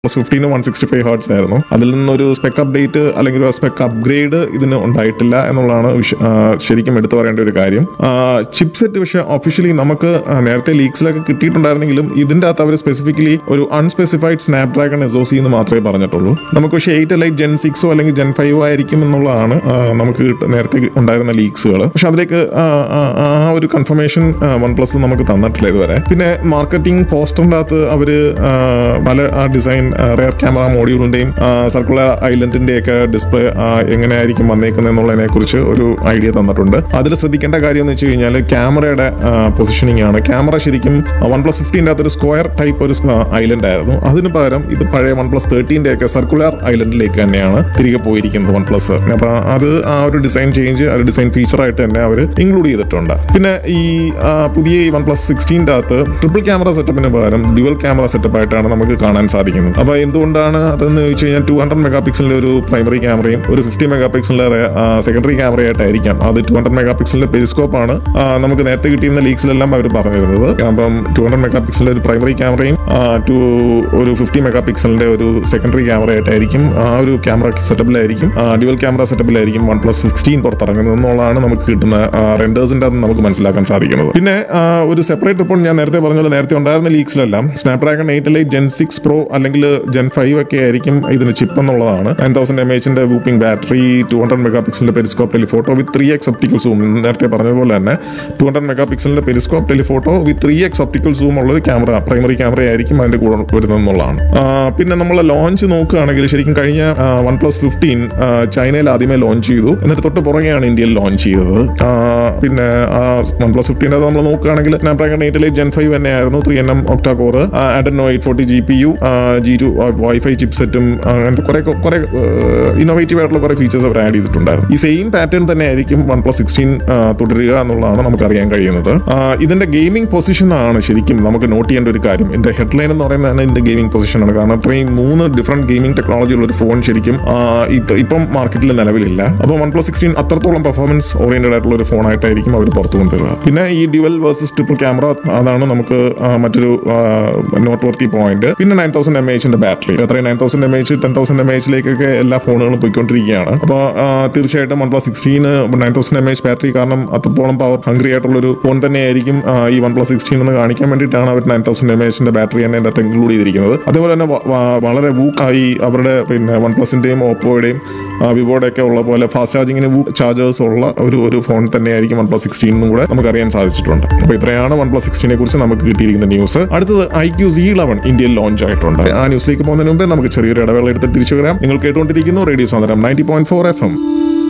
15 165 hertz ആയിരുന്നു. അതിൽ നിന്നൊരു സ്പെക് അപ്ഡേറ്റ് അല്ലെങ്കിൽ ഒരു സ്പെക് അപ്ഗ്രേഡ് ഇതിന് ഉണ്ടായിട്ടില്ല എന്നുള്ളതാണ് ശരിക്കും എടുത്തു പറയേണ്ട ഒരു കാര്യം. ചിപ്പ് സെറ്റ് പക്ഷേ ഒഫീഷ്യലി നമുക്ക് നേരത്തെ ലീക്സിലൊക്കെ കിട്ടിയിട്ടുണ്ടായിരുന്നെങ്കിലും ഇതിൻ്റെ അകത്ത് അവർ സ്പെസിഫിക്കലി ഒരു അൺസ്പെസിഫൈഡ് സ്നാപ്ഡ്രാഗൺ SoC എന്ന് മാത്രമേ പറഞ്ഞിട്ടുള്ളൂ. നമുക്ക് പക്ഷേ 8 Lite Gen 6 അല്ലെങ്കിൽ Gen 5 ആയിരിക്കും എന്നുള്ളതാണ് നമുക്ക് നേരത്തെ ഉണ്ടായിരുന്ന ലീക്സുകൾ. പക്ഷെ അതിലേക്ക് ആ ഒരു കൺഫർമേഷൻ OnePlus നമുക്ക് തന്നിട്ടില്ല ഇതുവരെ. പിന്നെ മാർക്കറ്റിംഗ് പോസ്റ്ററിൻ്റെ അകത്ത് അവർ പല ഡിസൈൻ റിയർ ക്യാമറ മോഡ്യൂളിന്റെയും സർക്കുലർ ഐലൻഡിന്റെ ഒക്കെ ഡിസ്പ്ലേ എങ്ങനെയായിരിക്കും വന്നേക്കുന്നത് എന്നുള്ളതിനെ കുറിച്ച് ഒരു ഐഡിയ തന്നിട്ടുണ്ട്. അതിൽ ശ്രദ്ധിക്കേണ്ട കാര്യം എന്ന് വെച്ച് കഴിഞ്ഞാൽ ക്യാമറയുടെ പൊസിഷനിങ് ആണ്. ക്യാമറ ശരിക്കും OnePlus 15 അകത്തൊരു സ്ക്വയർ ടൈപ്പ് ഒരു ഐലൻഡ് ആയിരുന്നു. അതിന് പകരം ഇത് പഴയ OnePlus 13 ഒക്കെ സർക്കുലർ ഐലൻഡിലേക്ക് തന്നെയാണ് തിരികെ പോയിരിക്കുന്നത് OnePlus. അപ്പൊ അത് ആ ഒരു ഡിസൈൻ ചേഞ്ച് ആ ഒരു ഡിസൈൻ ഫീച്ചറായിട്ട് തന്നെ അവർ ഇൻക്ലൂഡ് ചെയ്തിട്ടുണ്ട്. പിന്നെ ഈ പുതിയ OnePlus 16 അകത്ത് ട്രിപ്പിൾ ക്യാമറ സെറ്റപ്പിന് പകരം ഡ്യുവൽ ക്യാമറ സെറ്റപ്പ് ആയിട്ടാണ് നമുക്ക് കാണാൻ സാധിക്കുന്നത്. അപ്പോൾ എന്തുകൊണ്ടാണ് അതെന്ന് ചോദിച്ചു കഴിഞ്ഞാൽ 200 മെഗാപിക്സലിന്റെ ഒരു പ്രൈമറി ക്യാമറയും ഒരു 50 മെഗാപിക്സലിന്റെ സെക്കൻഡറി ക്യാമറയായിട്ടായിരിക്കും. അത് 200 മെഗാപിക്സലിന്റെ പെരിസ്കോപ്പ് ആണ് നമുക്ക് നേരത്തെ കിട്ടിയിരുന്ന ലീക്സിലെല്ലാം അവർ പറഞ്ഞിരുന്നത്. അപ്പം 200 മെഗാപിക്സലിന്റെ ഒരു പ്രൈമറി ക്യാമറയും ഒരു 50 മെഗാപിക്സലിന്റെ ഒരു സെക്കൻഡറി ക്യാമറയായിട്ടായിരിക്കും ആ ഒരു ക്യാമറ സെറ്റപ്പിലായിരിക്കും ഡ്യുവൽ ക്യാമറ സെറ്റപ്പിലായിരിക്കും OnePlus 16 പുറത്തിറങ്ങുന്നത് എന്നുള്ളതാണ് നമുക്ക് കിട്ടുന്ന റെൻഡേഴ്സിന്റെ അത് നമുക്ക് മനസ്സിലാക്കാൻ സാധിക്കുന്നത്. പിന്നെ ഒരു സെപ്പറേറ്റ് റിപ്പോർട്ട് ഞാൻ നേരത്തെ പറഞ്ഞത് നേരത്തെ ഉണ്ടായിരുന്ന ലീക്സിലെല്ലാം സ്നാപ്ഡ്രാഗൺ 8 Lite Gen 6 Pro അല്ലെങ്കിൽ Gen 5 ഒക്കെ ആയിരിക്കും ഇതിന് ചിപ്പ് എന്നുള്ളതാണ്. 9000 mAh whooping battery, 200 മെഗാപിക്സലിന്റെ Periscope telephoto വിത്ത് 3x ഒപ്റ്റിക്കൽ സൂം. നേരത്തെ പറഞ്ഞതുപോലെ തന്നെ 200 മെഗാപിക്സലിന്റെ പെരിസ്കോപ്പ് ടെലിഫോട്ടോ വിത്ത് 3x ഒപ്റ്റിക്കൽ സൂം ഉള്ള ഒരു ക്യാമറ പ്രൈമറി ക്യാമറ ആയിരിക്കും അതിന്റെ കൂടെ വരുന്നതെന്നുള്ളതാണ്. പിന്നെ നമ്മൾ ലോഞ്ച് നോക്കുകയാണെങ്കിൽ ശരിക്കും കഴിഞ്ഞ OnePlus 15 ചൈനയിൽ ആദ്യമേ ലോഞ്ച് ചെയ്തു. എന്നിട്ട് തൊട്ട് പുറകെയാണ് ഇന്ത്യയിൽ ലോഞ്ച് ചെയ്തത്. പിന്നെ OnePlus 15 നമ്മൾ നോക്കുകയാണെങ്കിൽ സ്നാപ്ഡ്രാഗൺ 8 Lite Gen 5 തന്നെയായിരുന്നു. 3nm octa core, Adreno 840 GPU, G2 wifi ചിപ്സെറ്റും അങ്ങനത്തെ കുറെ ഇന്നോവേറ്റീവ് ആയിട്ടുള്ള കുറെ ഫീച്ചേഴ്സ് അവർ ആഡ് ചെയ്തിട്ടുണ്ടായിരുന്നു. ഈ സെയിം പാറ്റേൺ തന്നെ ആയിരിക്കും OnePlus 16 തുടരുക എന്നുള്ളതാണ് നമുക്ക് അറിയാൻ കഴിയുന്നത്. ഇതിന്റെ ഗെയിമിംഗ് പൊസിഷൻ ആണ് ശരിക്കും നമുക്ക് നോട്ട് ചെയ്യേണ്ട ഒരു കാര്യം. ഇതിന്റെ ഹെഡ്ലൈൻ എന്ന് പറയുന്നത് ഇതിന്റെ ഗെയിമിംഗ് പൊസിഷനാണ്. കാരണം അത്രയും 3 ഡിഫറെന്റ് ഗെയിമിംഗ് ടെക്നോളജി ഉള്ള ഒരു ഫോൺ ശരിക്കും ഇപ്പം മാർക്കറ്റിൽ നിലവിലില്ല. അപ്പോൾ OnePlus 16 അത്രത്തോളം പെർഫോമൻസ് ഓറിയന്റഡ് ആയിട്ടുള്ള ഒരു ഫോൺ ആയിട്ടായിരിക്കും അവർ പുറത്തു കൊണ്ടുവരിക. പിന്നെ ഈ ഡ്യുവൽ വേഴ്സസ് ട്രിപ്പിൾ ക്യാമറ അതാണ് നമുക്ക് മറ്റൊരു നോട്ട് വർത്തി പോയിന്റ്. പിന്നെ 9000 mAh ബാറ്ററി, അത്രയും 9000 mAh 10,000 mAh എല്ലാ ഫോണുകളും പോയിക്കൊണ്ടിരിക്കുകയാണ്. അപ്പോൾ തീർച്ചയായിട്ടും OnePlus 16 9000 mAh ബാറ്ററി കാരണം അത്രത്തോളം പവർ ഹംഗ്രി ആയിട്ടുള്ളൊരു ഫോൺ തന്നെയായിരിക്കും ഈ OnePlus 16 എന്ന് കാണിക്കാൻ വേണ്ടിയിട്ടാണ് അവർ 9000 mAh ബാറ്ററി തന്നെ അതിൻ്റെ അകത്ത് ഇൻക്ലൂഡ് ചെയ്തിരിക്കുന്നത്. അതേപോലെ തന്നെ വളരെ വൂക്കായി അവരുടെ പിന്നെ OnePlusന്റെയും ഓപ്പോയുടെയും വിവോയുടെ ഒക്കെ ഉള്ള പോലെ ഫാസ്റ്റ് ചാർജിങ്ങിന് ചാർജേഴ്സ് ഉള്ള ഒരു ഫോൺ തന്നെയായിരിക്കും OnePlus 16 എന്നും കൂടെ നമുക്ക് അറിയാൻ സാധിച്ചിട്ടുണ്ട്. അപ്പോൾ ഇത്രയാണ് OnePlus 16 കുറിച്ച് നമുക്ക് കിട്ടിയിരിക്കുന്ന ന്യൂസ്. അടുത്തത് iQ Z11 ഇന്ത്യയിൽ ലോഞ്ച് ആയിട്ടുണ്ട്. ആ ന്യൂസിലേക്ക് പോകുന്നതിന് മുമ്പേ നമുക്ക് ചെറിയൊരു ഇടവേള എടുത്ത് തിരിച്ചു വരാം. നിങ്ങൾ കേട്ടുകൊണ്ടിരിക്കുന്നു റേഡിയോ സാന്ദ്രം 90.4 FM.